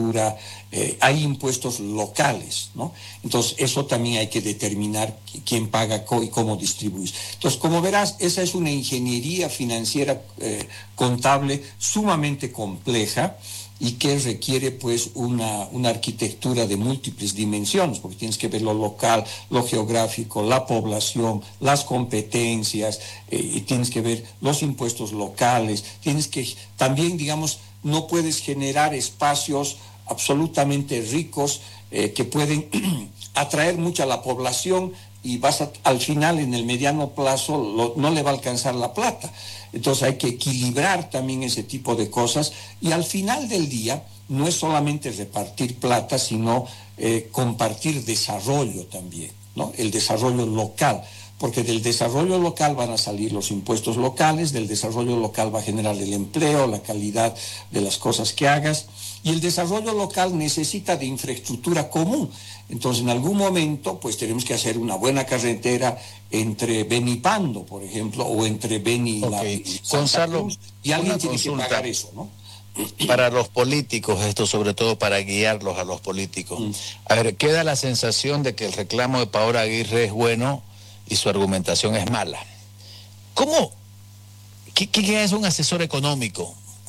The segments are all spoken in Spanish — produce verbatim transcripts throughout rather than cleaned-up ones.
infraestructura, eh, hay impuestos locales, ¿no? Entonces, eso también hay que determinar quién paga y cómo distribuir. Entonces, como verás, esa es una ingeniería financiera eh, contable sumamente compleja y que requiere pues una, una arquitectura de múltiples dimensiones, porque tienes que ver lo local, lo geográfico, la población, las competencias, eh, y tienes que ver los impuestos locales, tienes que también, digamos, no puedes generar espacios absolutamente ricos eh, que pueden atraer mucho a la población y vas a, al final, en el mediano plazo, lo, no le va a alcanzar la plata. Entonces hay que equilibrar también ese tipo de cosas y al final del día no es solamente repartir plata, sino eh, compartir desarrollo también, ¿no? El desarrollo local, porque del desarrollo local van a salir los impuestos locales, del desarrollo local va a generar el empleo, la calidad de las cosas que hagas, y el desarrollo local necesita de infraestructura común. Entonces, en algún momento, pues tenemos que hacer una buena carretera entre Beni y Pando, por ejemplo, o entre Beni y okay. la Santa Gonzalo, Cruz, y alguien tiene consulta. que pagar eso, ¿no? Para los políticos, esto sobre todo para guiarlos a los políticos. Mm. A ver, queda la sensación de que el reclamo de Paola Aguirre es bueno y su argumentación es mala. ¿Cómo? ¿Qué, qué es un asesor económico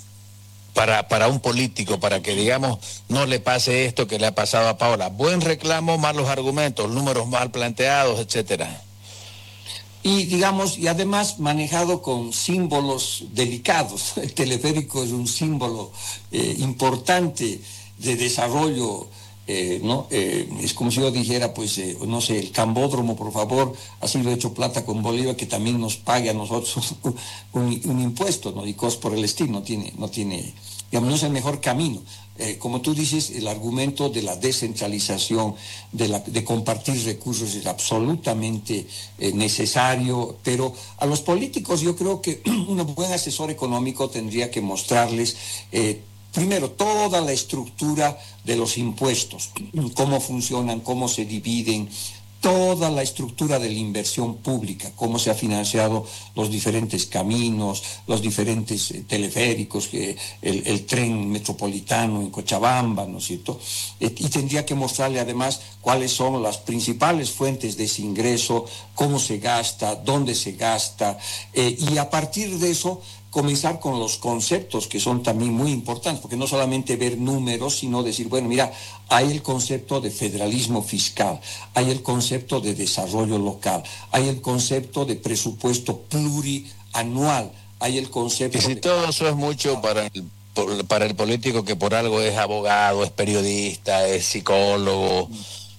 para, para un político, para que, digamos, no le pase esto que le ha pasado a Paola? Buen reclamo, malos argumentos, números mal planteados, etcétera. Y, digamos, y además manejado con símbolos delicados. El teleférico es un símbolo eh, importante de desarrollo. Eh, ¿no? Eh, es como si yo dijera, pues, eh, no sé, el Cambódromo, por favor, ha sido hecho plata con Bolívar, que también nos pague a nosotros un, un impuesto, ¿no? Y cosas por el estilo, no tiene, no tiene, digamos, no es el mejor camino. Eh, como tú dices, el argumento de la descentralización, de, la, de compartir recursos es absolutamente eh, necesario, pero a los políticos yo creo que un buen asesor económico tendría que mostrarles eh, primero, toda la estructura de los impuestos, cómo funcionan, cómo se dividen, toda la estructura de la inversión pública, cómo se ha financiado los diferentes caminos, los diferentes eh, teleféricos, eh, el, el tren metropolitano en Cochabamba, ¿no es cierto? Eh, y tendría que mostrarle además cuáles son las principales fuentes de ese ingreso, cómo se gasta, dónde se gasta, eh, y a partir de eso comenzar con los conceptos que son también muy importantes, porque no solamente ver números, sino decir, bueno, mira, hay el concepto de federalismo fiscal, hay el concepto de desarrollo local, hay el concepto de presupuesto plurianual, hay el concepto... Y si de... todo eso es mucho para el, para el político que por algo es abogado, es periodista, es psicólogo,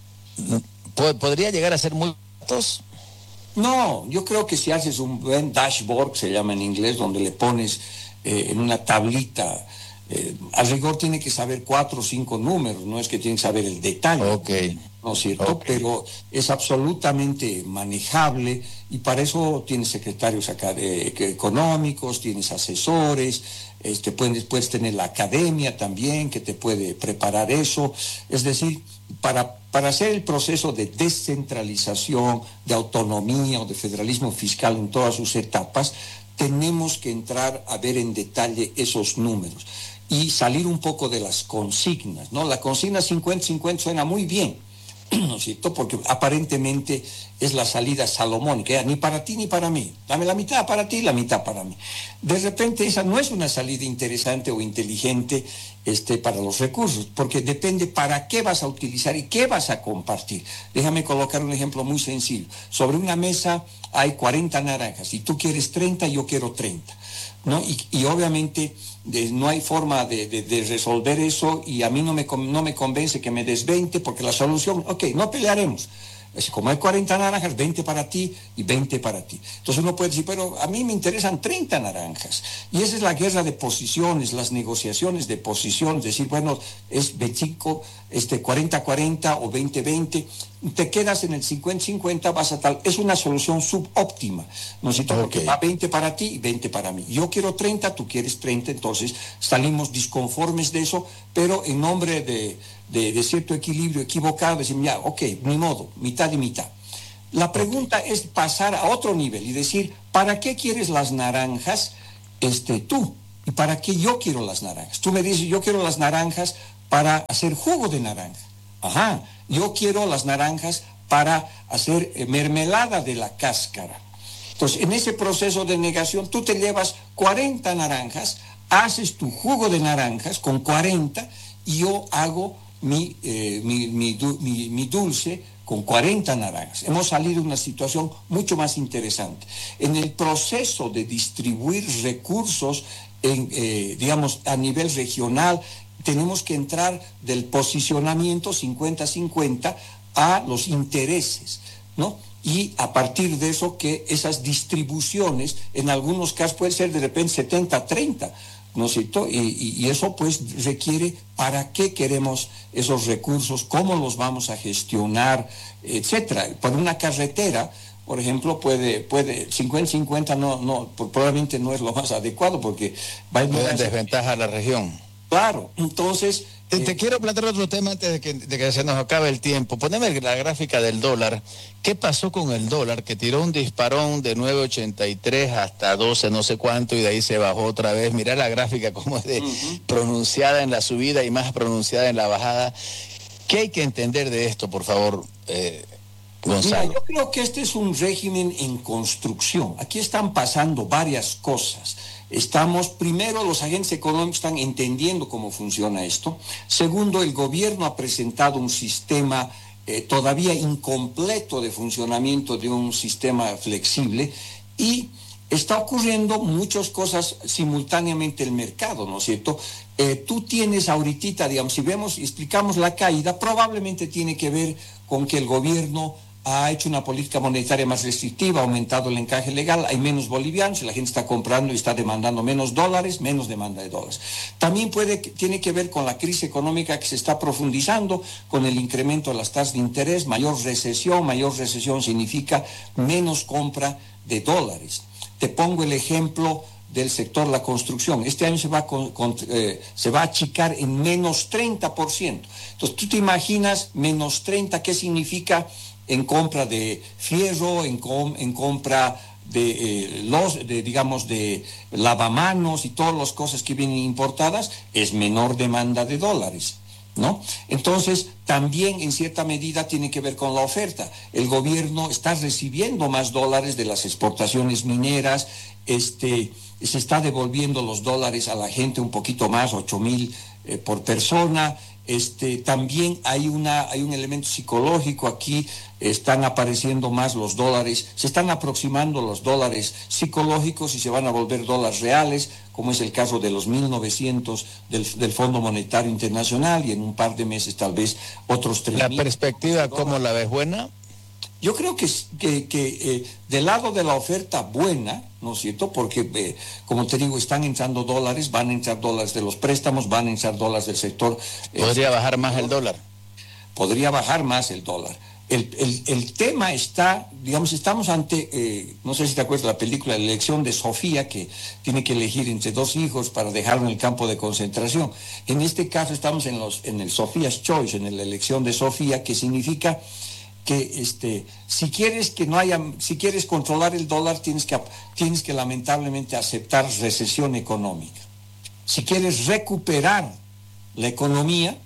¿podría llegar a ser muy altos? No, yo creo que si haces un buen dashboard, se llama en inglés, donde le pones eh, en una tablita, eh, al rigor tiene que saber cuatro o cinco números, no es que tiene que saber el detalle, okay. ¿no es cierto? Okay. Pero es absolutamente manejable y para eso tienes secretarios económicos, tienes asesores, este, puedes, puedes tener la academia también que te puede preparar eso, es decir, para, para hacer el proceso de descentralización, de autonomía o de federalismo fiscal en todas sus etapas, tenemos que entrar a ver en detalle esos números y salir un poco de las consignas, ¿no? La consigna cincuenta cincuenta suena muy bien, ¿no es cierto? Porque aparentemente es la salida salomónica, ni para ti ni para mí, dame la mitad para ti y la mitad para mí. De repente esa no es una salida interesante o inteligente este, para los recursos, porque depende para qué vas a utilizar y qué vas a compartir. Déjame colocar un ejemplo muy sencillo. Sobre una mesa hay cuarenta naranjas y tú quieres treinta y yo quiero treinta, ¿no? Y, y obviamente de, no hay forma de, de, de resolver eso y a mí no me, no me convence que me des veinte porque la solución, ok, no pelearemos. Es como hay cuarenta naranjas, veinte para ti y veinte para ti. Entonces uno puede decir, pero a mí me interesan treinta naranjas. Y esa es la guerra de posiciones, las negociaciones de posiciones, decir, bueno, es veinticinco, este, cuarenta cuarenta o veinte veinte, te quedas en el cincuenta cincuenta, vas a tal, es una solución subóptima, ¿no es cierto? Okay. Porque va veinte para ti y veinte para mí. Yo quiero treinta, tú quieres treinta, entonces salimos disconformes de eso, pero en nombre de, de, de cierto equilibrio equivocado, decimos, ya, ok, ni modo, mitad y mitad. La pregunta okay. es pasar a otro nivel y decir, ¿para qué quieres las naranjas este, tú? ¿Y para qué yo quiero las naranjas? Tú me dices, yo quiero las naranjas para hacer jugo de naranja. Ajá, yo quiero las naranjas para hacer eh, mermelada de la cáscara. Entonces, en ese proceso de negación, tú te llevas cuarenta naranjas, haces tu jugo de naranjas con cuarenta y yo hago mi, eh, mi, mi, mi, mi dulce con cuarenta naranjas. Hemos salido de una situación mucho más interesante. En el proceso de distribuir recursos, en, eh, digamos, a nivel regional, tenemos que entrar del posicionamiento cincuenta cincuenta a los intereses, ¿no? Y a partir de eso que esas distribuciones, en algunos casos puede ser de repente setenta treinta, ¿no es cierto? Y, y, y eso pues requiere para qué queremos esos recursos, cómo los vamos a gestionar, etcétera. Para una carretera, por ejemplo, puede, puede cincuenta cincuenta no, no, probablemente no es lo más adecuado porque va a ir en desventaja a la región. Claro, entonces... Te, te eh, quiero plantear otro tema antes de que, de que se nos acabe el tiempo. Poneme la gráfica del dólar. ¿Qué pasó con el dólar? Que tiró un disparón de nueve ochenta y tres hasta doce, no sé cuánto, y de ahí se bajó otra vez. Mirá la gráfica cómo es de uh-huh. pronunciada en la subida y más pronunciada en la bajada. ¿Qué hay que entender de esto, por favor, eh, Gonzalo? Mira, yo creo que este es un régimen en construcción. Aquí están pasando varias cosas. Estamos, primero, los agentes económicos están entendiendo cómo funciona esto. Segundo, el gobierno ha presentado un sistema eh, todavía incompleto de funcionamiento de un sistema flexible y está ocurriendo muchas cosas simultáneamente en el mercado, ¿no es cierto? Eh, tú tienes ahorita, digamos, si vemos y explicamos la caída, probablemente tiene que ver con que el gobierno ha hecho una política monetaria más restrictiva, ha aumentado el encaje legal, hay menos bolivianos, la gente está comprando y está demandando menos dólares, menos demanda de dólares. También puede, tiene que ver con la crisis económica que se está profundizando, con el incremento de las tasas de interés, mayor recesión, mayor recesión significa menos compra de dólares. Te pongo el ejemplo del sector de la construcción. Este año se va, con, con, eh, se va a achicar en menos treinta por ciento. Entonces, tú te imaginas menos treinta, ¿qué significa? En compra de fierro, en, com, en compra de, eh, los, de, digamos, de lavamanos y todas las cosas que vienen importadas, es menor demanda de dólares, ¿no? Entonces, también en cierta medida tiene que ver con la oferta. El gobierno está recibiendo más dólares de las exportaciones mineras, este, se está devolviendo los dólares a la gente un poquito más, ocho mil eh, por persona. Este, también hay, una, hay un elemento psicológico aquí, están apareciendo más los dólares, se están aproximando los dólares psicológicos y se van a volver dólares reales, como es el caso de los mil novecientos del, del Fondo Monetario Internacional y en un par de meses tal vez otros tres mil. ¿La perspectiva cómo la ves buena? Yo creo que, que, que eh, del lado de la oferta buena, ¿no es cierto? Porque, eh, como te digo, están entrando dólares, van a entrar dólares de los préstamos, van a entrar dólares del sector. Eh, ¿Podría bajar más el dólar? Podría bajar más el dólar. El, el, el tema está, digamos, estamos ante, eh, no sé si te acuerdas de la película La elección de Sofía, que tiene que elegir entre dos hijos para dejarlo en el campo de concentración. En este caso estamos en, los, en el Sophia's Choice, en la elección de Sofía, que significa que este, si quieres que no haya, si quieres controlar el dólar, tienes que, tienes que lamentablemente aceptar recesión económica. Si quieres recuperar la economía,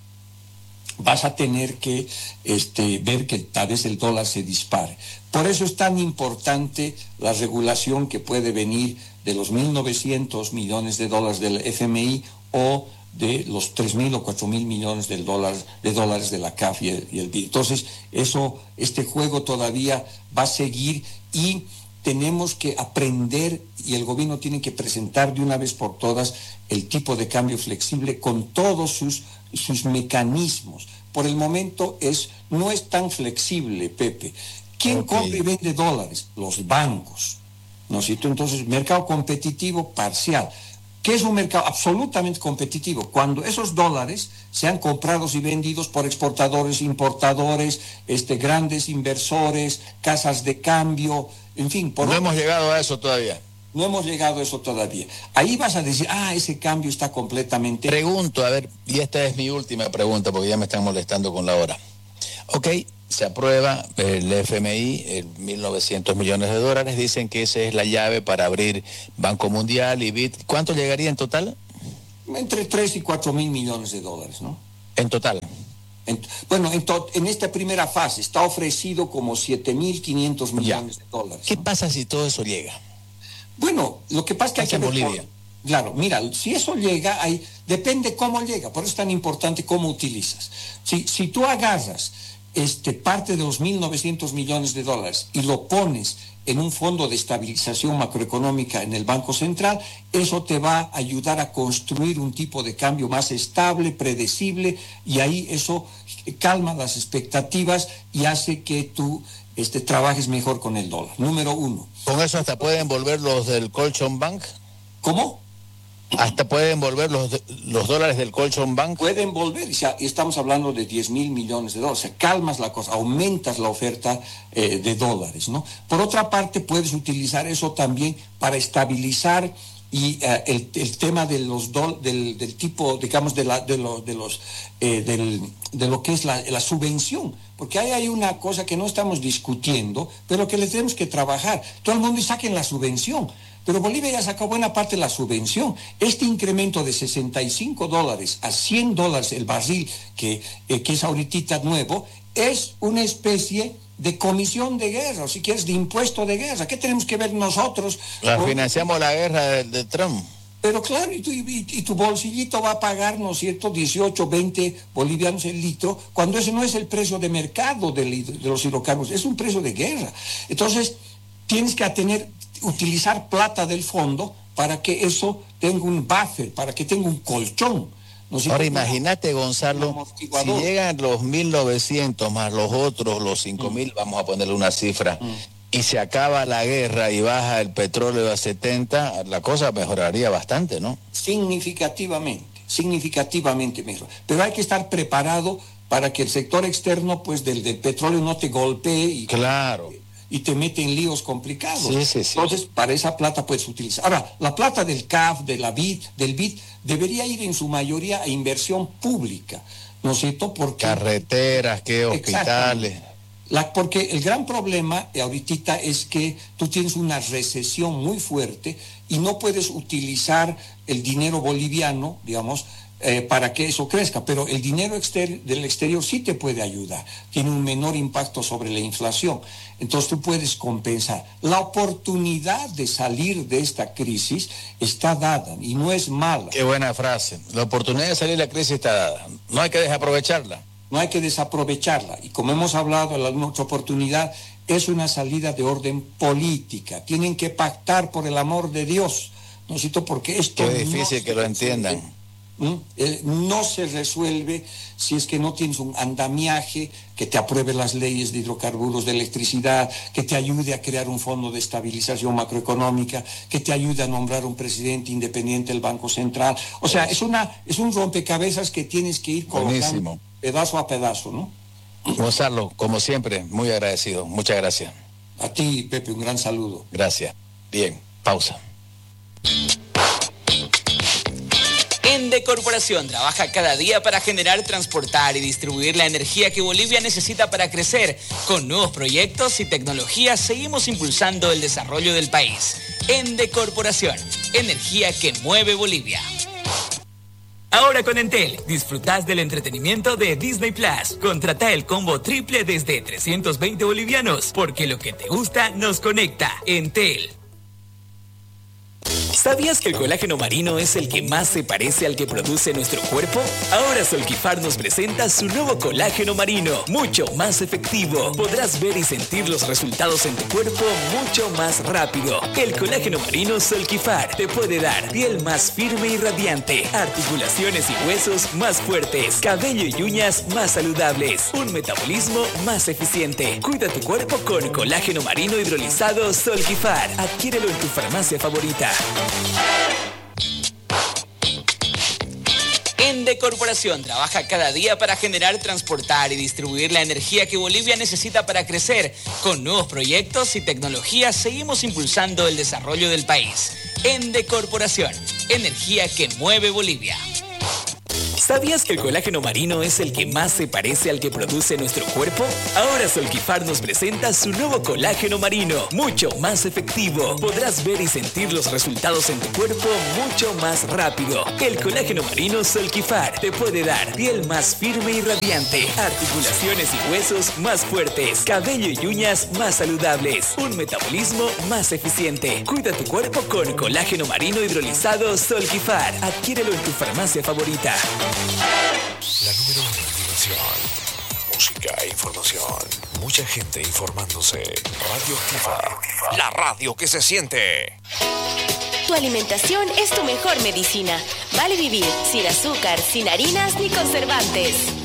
vas a tener que este, ver que tal vez el dólar se dispare. Por eso es tan importante la regulación que puede venir de los mil novecientos millones de dólares del F M I o de los tres mil o cuatro mil millones del dólar, de dólares de la C A F y el, y el B I D. Entonces, eso, este juego todavía va a seguir y tenemos que aprender y el gobierno tiene que presentar de una vez por todas el tipo de cambio flexible con todos sus, sus mecanismos. Por el momento es, no es tan flexible, Pepe. ¿Quién okay. compra y vende dólares? Los bancos, ¿no es cierto? Entonces, mercado competitivo parcial. ¿Qué es un mercado absolutamente competitivo? Cuando esos dólares sean comprados y vendidos por exportadores, importadores, este, grandes inversores, casas de cambio, en fin. Por no hemos llegado a eso todavía. No hemos llegado a eso todavía. Ahí vas a decir, ah, ese cambio está completamente... Pregunto, a ver, y esta es mi última pregunta porque ya me están molestando con la hora. Ok, se aprueba el F M I, el mil novecientos millones de dólares, dicen que esa es la llave para abrir Banco Mundial y B I D. ¿Cuánto llegaría en total? Entre tres y cuatro mil millones de dólares, ¿no? En total. En, bueno, en, to, en esta primera fase está ofrecido como siete mil quinientos millones ya. de dólares. ¿Qué ¿no? pasa si todo eso llega? Bueno, lo que pasa es que hay que ver Bolivia. Por, claro, mira, si eso llega, hay, depende cómo llega, por eso es tan importante cómo utilizas. Si, si tú agarras este, parte de los mil novecientos millones de dólares y lo pones en un fondo de estabilización macroeconómica en el Banco Central, eso te va a ayudar a construir un tipo de cambio más estable, predecible, y ahí eso calma las expectativas y hace que tú este, trabajes mejor con el dólar. Número uno. ¿Con eso hasta pueden volver los del Colchón Bank? ¿Cómo? Hasta pueden volver los, los dólares del Colchón Bank. Pueden volver, o sea, estamos hablando de diez mil millones de dólares, o sea, calmas la cosa, aumentas la oferta eh, de dólares, ¿no? Por otra parte, puedes utilizar eso también para estabilizar y uh, el, el tema de los do, del, del tipo, digamos, de, la, de, lo, de los eh, del, de lo que es la, la subvención, porque ahí hay una cosa que no estamos discutiendo, pero que le tenemos que trabajar. Todo el mundo y saquen la subvención. Pero Bolivia ya sacó buena parte de la subvención. Este incremento de sesenta y cinco dólares a cien dólares el barril, que, eh, que es ahorita nuevo, es una especie de comisión de guerra, o si quieres, de impuesto de guerra. ¿Qué tenemos que ver nosotros? La con... financiamos la guerra de, de Trump. Pero claro, y tu, y, y tu bolsillito va a pagar, ¿no es cierto?, dieciocho, veinte bolivianos el litro, cuando ese no es el precio de mercado de, de los hidrocarburos, es un precio de guerra. Entonces, tienes que tener... utilizar plata del fondo para que eso tenga un buffer, para que tenga un colchón. ¿No? Ahora imagínate, Gonzalo, si llegan los mil novecientos más los otros, los cinco mil, mm. vamos a ponerle una cifra, mm. y se acaba la guerra y baja el petróleo a setenta, la cosa mejoraría bastante, ¿no? Significativamente, significativamente mejor. Pero hay que estar preparado para que el sector externo, pues, del, del petróleo no te golpee y... Claro. y te mete en líos complicados. Sí, sí, sí. Entonces, para esa plata puedes utilizar. Ahora, la plata del C A F, de la B I D, del B I D, debería ir en su mayoría a inversión pública, ¿no es cierto? Porque... carreteras, que hospitales. La, porque el gran problema ahorita es que tú tienes una recesión muy fuerte y no puedes utilizar el dinero boliviano, digamos, Eh, para que eso crezca, pero el dinero exter- del exterior sí te puede ayudar, tiene un menor impacto sobre la inflación, entonces tú puedes compensar. La oportunidad de salir de esta crisis está dada y no es mala. Qué buena frase, la oportunidad de salir de la crisis está dada, no hay que desaprovecharla. No hay que desaprovecharla, y como hemos hablado en alguna otra oportunidad, es una salida de orden política, tienen que pactar por el amor de Dios, ¿no es cierto? Porque esto es difícil no que lo entiendan. ¿Mm? Eh, no se resuelve si es que no tienes un andamiaje que te apruebe las leyes de hidrocarburos, de electricidad, que te ayude a crear un fondo de estabilización macroeconómica, que te ayude a nombrar un presidente independiente del Banco Central. O sea, es una es un rompecabezas que tienes que ir colocando Buenísimo. pedazo a pedazo, ¿no? Gonzalo, como siempre, muy agradecido. Muchas gracias. A ti, Pepe, un gran saludo. Gracias. Bien, pausa. Ende Corporación trabaja cada día para generar, transportar y distribuir la energía que Bolivia necesita para crecer. Con nuevos proyectos y tecnologías seguimos impulsando el desarrollo del país. Ende Corporación, energía que mueve Bolivia. Ahora con Entel, disfrutás del entretenimiento de Disney Plus. Contrata el combo triple desde trescientos veinte bolivianos, porque lo que te gusta nos conecta. Entel. ¿Sabías que el colágeno marino es el que más se parece al que produce nuestro cuerpo? Ahora Solquifar nos presenta su nuevo colágeno marino, mucho más efectivo. Podrás ver y sentir los resultados en tu cuerpo mucho más rápido. El colágeno marino Solquifar te puede dar piel más firme y radiante, articulaciones y huesos más fuertes, cabello y uñas más saludables, un metabolismo más eficiente. Cuida tu cuerpo con colágeno marino hidrolizado Solquifar. Adquiérelo en tu farmacia favorita. Ende Corporación trabaja cada día para generar, transportar y distribuir la energía que Bolivia necesita para crecer. Con nuevos proyectos y tecnologías seguimos impulsando el desarrollo del país. Ende Corporación, energía que mueve Bolivia. ¿Sabías que el colágeno marino es el que más se parece al que produce nuestro cuerpo? Ahora Solquifar nos presenta su nuevo colágeno marino, mucho más efectivo. Podrás ver y sentir los resultados en tu cuerpo mucho más rápido. El colágeno marino Solquifar te puede dar piel más firme y radiante, articulaciones y huesos más fuertes, cabello y uñas más saludables, un metabolismo más eficiente. Cuida tu cuerpo con colágeno marino hidrolizado Solquifar. Adquiérelo en tu farmacia favorita. La número uno en diversión, música e información. Mucha gente informándose. Radio Activa, la radio que se siente. Tu alimentación es tu mejor medicina. Vale vivir sin azúcar, sin harinas ni conservantes.